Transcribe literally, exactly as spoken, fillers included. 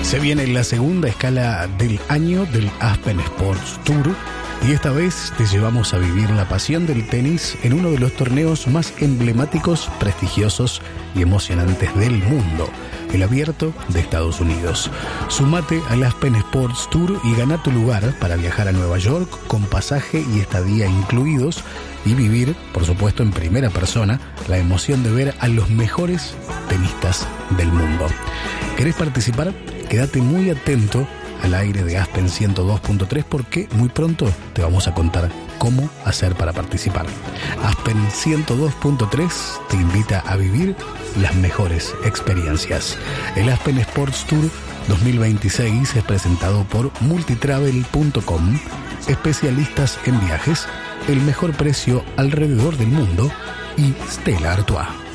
Se viene la segunda escala del año del Aspen Sports Tour y esta vez te llevamos a vivir la pasión del tenis en uno de los torneos más emblemáticos, prestigiosos y emocionantes del mundo, el Abierto de Estados Unidos. Sumate al Aspen Sports Tour y gana tu lugar para viajar a Nueva York con pasaje y estadía incluidos y vivir, por supuesto en primera persona, la emoción de ver a los mejores tenistas del mundo. ¿Querés participar? Quédate muy atento al aire de Aspen ciento dos punto tres porque muy pronto te vamos a contar cómo hacer para participar. Aspen ciento dos punto tres te invita a vivir las mejores experiencias. El Aspen Sports Tour dos mil veintiséis es presentado por multitravel punto com, especialistas en viajes, el mejor precio alrededor del mundo y Stella Artois.